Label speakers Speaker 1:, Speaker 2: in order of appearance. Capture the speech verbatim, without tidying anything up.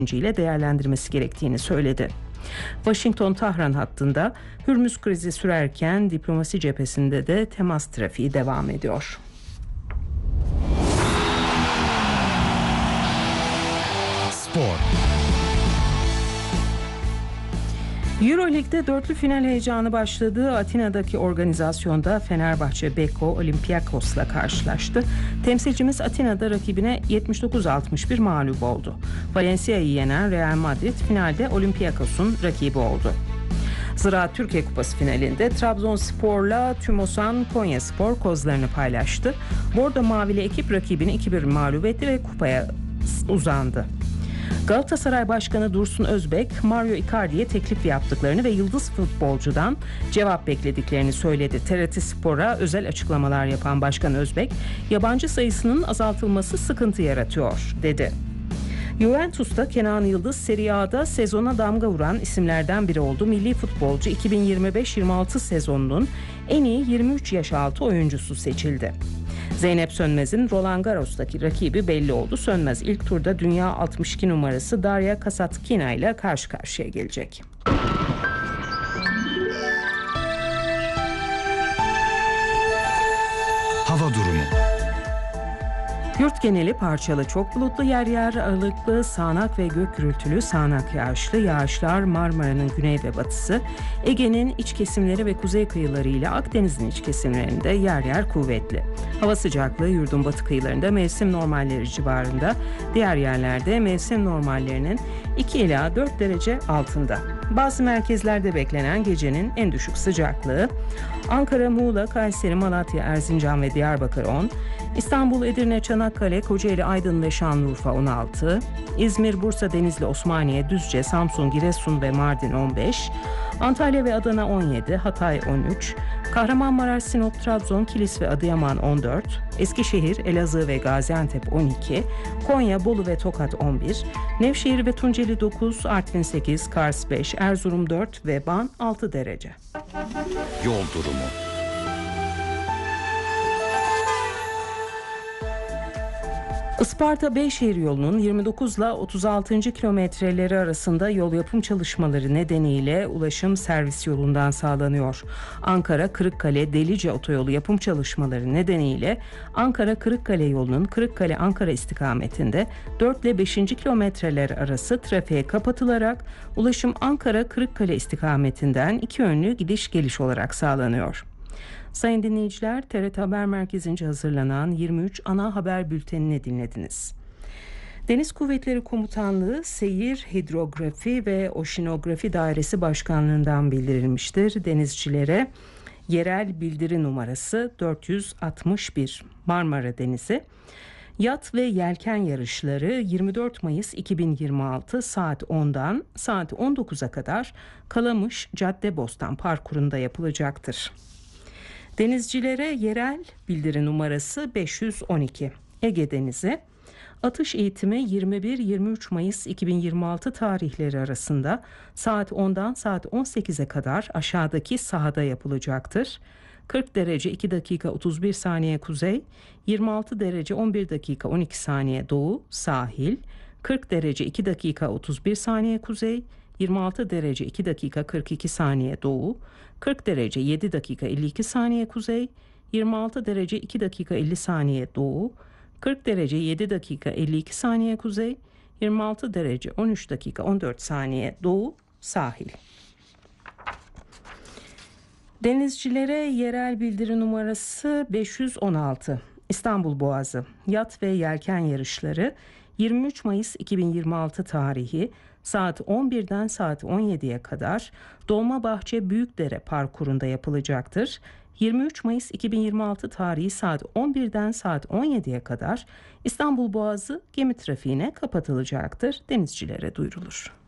Speaker 1: ile değerlendirmesi gerektiğini söyledi. Washington-Tahran hattında Hürmüz krizi sürerken diplomasi cephesinde de temas trafiği devam ediyor.
Speaker 2: Spor.
Speaker 1: Euroleague'de dörtlü final heyecanı başladığı Atina'daki organizasyonda Fenerbahçe Beko Olympiakos'la karşılaştı. Temsilcimiz Atina'da rakibine yetmiş dokuz altmış bir mağlup oldu. Valencia'yı yenen Real Madrid finalde Olympiakos'un rakibi oldu. Ziraat Türkiye Kupası finalinde Trabzonspor'la Tümosan Konyaspor kozlarını paylaştı. Bordo Mavili ekip rakibini iki bir mağlup etti ve kupaya uzandı. Galatasaray Başkanı Dursun Özbek, Mario Icardi'ye teklif yaptıklarını ve yıldız futbolcudan cevap beklediklerini söyledi. T R T Spor'a özel açıklamalar yapan Başkan Özbek, yabancı sayısının azaltılması sıkıntı yaratıyor, dedi. Juventus'ta Kenan Yıldız Serie A'da sezona damga vuran isimlerden biri oldu. Milli futbolcu iki bin yirmi beş yirmi altı sezonunun en iyi yirmi üç yaş altı oyuncusu seçildi. Zeynep Sönmez'in Roland Garros'taki rakibi belli oldu. Sönmez ilk turda dünya altmış iki numarası Darya Kasatkina ile karşı karşıya gelecek.
Speaker 2: Hava durumu.
Speaker 1: Yurt geneli parçalı çok bulutlu, yer yer aralıklı sağanak ve gök gürültülü sağanak yağışlı yağışlar Marmara'nın güney ve batısı, Ege'nin iç kesimleri ve kuzey kıyıları ile Akdeniz'in iç kesimlerinde yer yer kuvvetli. Hava sıcaklığı yurdun batı kıyılarında mevsim normalleri civarında, diğer yerlerde mevsim normallerinin iki ila dört derece altında. Bazı merkezlerde beklenen gecenin en düşük sıcaklığı Ankara, Muğla, Kayseri, Malatya, Erzincan ve Diyarbakır on, İstanbul, Edirne, Çanakkale, Kocaeli, Aydın ve Şanlıurfa on altı, İzmir, Bursa, Denizli, Osmaniye, Düzce, Samsun, Giresun ve Mardin on beş, Antalya ve Adana on yedi, Hatay on üç, Kahramanmaraş, Sinop, Trabzon, Kilis ve Adıyaman on dört, Eskişehir, Elazığ ve Gaziantep on iki, Konya, Bolu ve Tokat on bir, Nevşehir ve Tunceli dokuz, Artvin sekiz, Kars beş, Erzurum dört ve Van altı derece.
Speaker 2: Yol durumu.
Speaker 1: Isparta Beyşehir yolunun yirmi dokuz ile otuz altıncı kilometreleri arasında yol yapım çalışmaları nedeniyle ulaşım servis yolundan sağlanıyor. Ankara Kırıkkale Delice otoyolu yapım çalışmaları nedeniyle Ankara Kırıkkale yolunun Kırıkkale Ankara istikametinde dört ile beşinci kilometreler arası trafiğe kapatılarak ulaşım Ankara Kırıkkale istikametinden iki yönlü gidiş geliş olarak sağlanıyor. Sayın dinleyiciler, T R T Haber Merkezi'nce hazırlanan yirmi üç ana haber bültenini dinlediniz. Deniz Kuvvetleri Komutanlığı Seyir, Hidrografi ve Oşinografi Dairesi Başkanlığı'ndan bildirilmiştir. Denizcilere yerel bildiri numarası dört yüz altmış bir Marmara Denizi. Yat ve yelken yarışları yirmi dört Mayıs iki bin yirmi altı saat ondan saat on dokuza kadar Kalamış Caddebostan parkurunda yapılacaktır. Denizcilere yerel bildiri numarası beş yüz on iki. Ege Denizi. Atış eğitimi yirmi bir yirmi üç Mayıs iki bin yirmi altı tarihleri arasında saat ondan saat on sekize kadar aşağıdaki sahada yapılacaktır. kırk derece iki dakika otuz bir saniye kuzey, yirmi altı derece on bir dakika on iki saniye doğu sahil, kırk derece iki dakika otuz bir saniye kuzey, yirmi altı derece iki dakika kırk iki saniye doğu, kırk derece yedi dakika elli iki saniye kuzey, yirmi altı derece iki dakika elli saniye doğu, kırk derece yedi dakika elli iki saniye kuzey, yirmi altı derece on üç dakika on dört saniye doğu sahil. Denizcilere yerel bildiri numarası beş yüz on altı. İstanbul Boğazı. Yat ve yelken yarışları yirmi üç Mayıs iki bin yirmi altı tarihi saat on birden saat on yediye kadar Dolmabahçe Büyükdere parkurunda yapılacaktır. yirmi üç Mayıs iki bin yirmi altı tarihi saat on birden saat on yediye kadar İstanbul Boğazı gemi trafiğine kapatılacaktır. Denizcilere duyurulur.